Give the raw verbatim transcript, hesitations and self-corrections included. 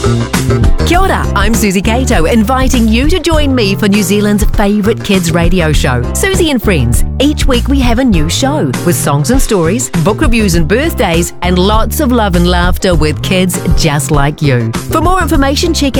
Kia ora, I'm Susie Cato, inviting you to join me for New Zealand's favourite kids radio show, Susie and Friends. Each week we have a new show with songs and stories, book reviews and birthdays, and lots of love and laughter with kids just like you. For more information, check